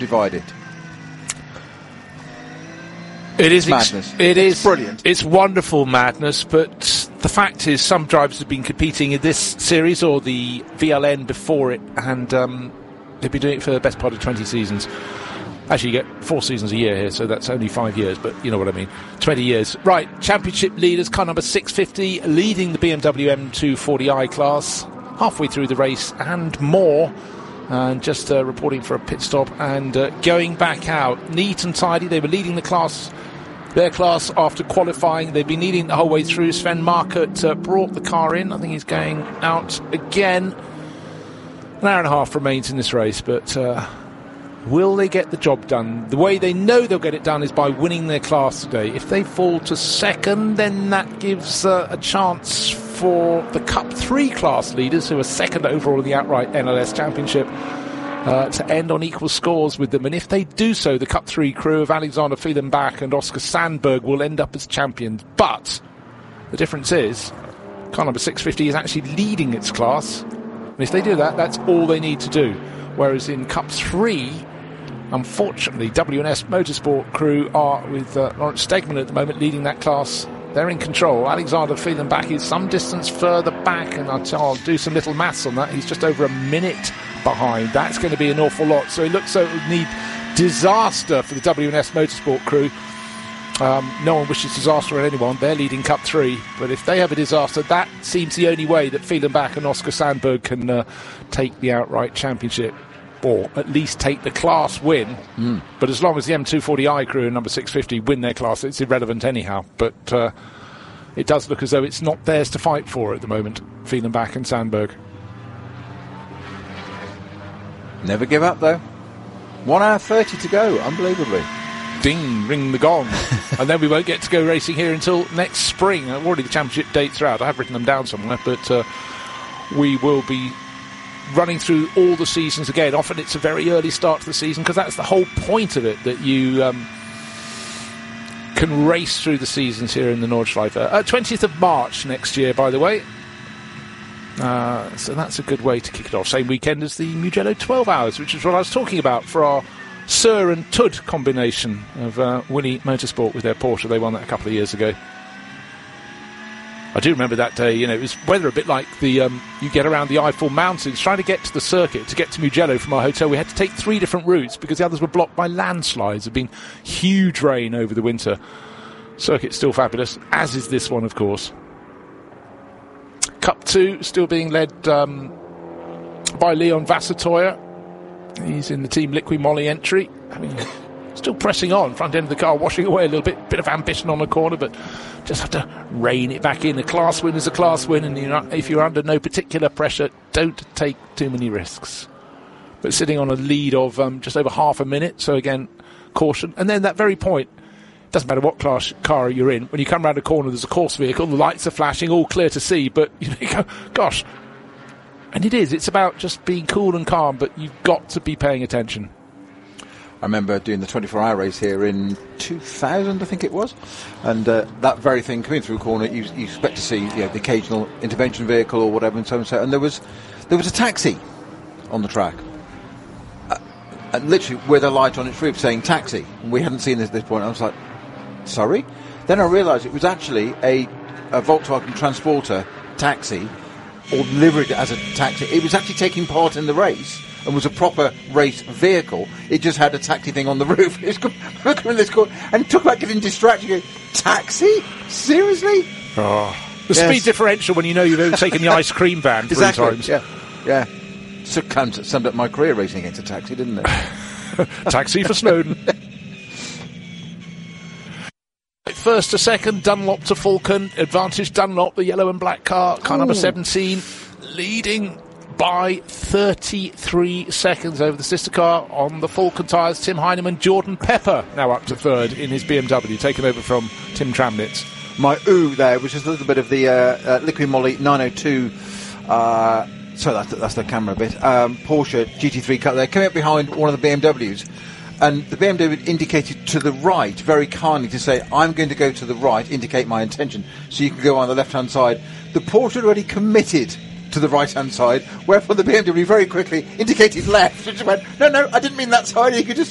divided. It is madness. It's brilliant. It's wonderful madness, but the fact is some drivers have been competing in this series or the VLN before it, and they've been doing it for the best part of 20 seasons. Actually, you get 4 seasons a year here, so that's only 5 years, but you know what I mean. 20 years. Right, championship leaders, car number 650, leading the BMW M240i class, halfway through the race and more. And just reporting for a pit stop and going back out. Neat and tidy. They were leading their class after qualifying. They've been leading the whole way through. Sven Markert brought the car in. I think he's going out again. An hour and a half remains in this race, but will they get the job done? The way they know they'll get it done is by winning their class today. If they fall to second, then that gives a chance for the Cup 3 class leaders, who are second overall in the outright NLS Championship, to end on equal scores with them. And if they do so, the Cup 3 crew of Alexander Fehlenbach and Oscar Sandberg will end up as champions. But the difference is, car number 650 is actually leading its class. And if they do that, that's all they need to do. Whereas in Cup 3, unfortunately, WNS Motorsport crew are with Lawrence Stegman at the moment leading that class. They're in control. Alexander Fehlenbach is some distance further back, and I'll do some little maths on that. He's just over a minute behind. That's going to be an awful lot. So it looks so it would need disaster for the WNS Motorsport crew. No one wishes disaster on anyone. They're leading Cup 3. But if they have a disaster, that seems the only way that Fehlenbach and Oscar Sandberg can take the outright championship, or at least take the class win. But as long as the M240i crew and number 650 win their class, it's irrelevant anyhow. But it does look as though it's not theirs to fight for at the moment, Fehlenbach and Sandberg. Never give up, though. 1 hour 30 to go, unbelievably. Ding, ring the gong. And then we won't get to go racing here until next spring. Already the championship dates are out. I have written them down somewhere, but we will be running through all the seasons again. Often it's a very early start to the season, because that's the whole point of it, that you can race through the seasons here in the Nordschleife. 20th of March next year, by the way. So that's a good way to kick it off. Same weekend as the Mugello 12 Hours, which is what I was talking about for our Sir and Tud combination of Winnie Motorsport with their Porsche. They won that a couple of years ago. I do remember that day. You know, it was weather a bit like the you get around the Eiffel Mountains. Trying to get to the circuit, to get to Mugello from our hotel, we had to take 3 different routes because the others were blocked by landslides. There'd been huge rain over the winter. Circuit's still fabulous, as is this one, of course. Cup 2 still being led by Leon Vassatoya. He's in the Team Liqui Moly entry. I mean, still pressing on, front end of the car, washing away a little bit of ambition on the corner, but just have to rein it back in. A class win is a class win, and if you're under no particular pressure, don't take too many risks. But sitting on a lead of just over half a minute, so again, caution. And then that very point, doesn't matter what class car you're in, when you come around a corner, there's a course vehicle, the lights are flashing, all clear to see, but you go, gosh. And it's about just being cool and calm, but you've got to be paying attention. I remember doing the 24-hour race here in 2000, I think it was, and that very thing, coming through a corner, you expect to see the occasional intervention vehicle or whatever, and so on. And there was a taxi on the track, and literally with a light on its roof saying taxi. And we hadn't seen this at this point. I was like, sorry? Then I realised it was actually a Volkswagen Transporter taxi, or delivered as a taxi. It was actually taking part in the race and was a proper race vehicle. It just had a taxi thing on the roof. It's and talk about getting distracted. You go, taxi? Seriously? Oh. The speed differential when you know you've overtaken the ice cream van 3 times. Yeah. So summed up my career racing against a taxi, didn't it? Taxi for Snowden. First to second, Dunlop to Falcon. Advantage Dunlop, the yellow and black car number 17, leading by 33 seconds over the sister car. On the Falcon tyres, Tim Heinemann. Jordan Pepper now up to third in his BMW, taken over from Tim Tramnitz. My there was just a little bit of the Liqui Moly 902. So that's the camera bit. Porsche GT3 cut there, coming up behind one of the BMWs. And the BMW indicated to the right very kindly to say, I'm going to go to the right, indicate my intention, so you can go on the left-hand side. The Porsche had already committed to the right-hand side, whereupon the BMW very quickly indicated left. It just went, no, I didn't mean that side. You could just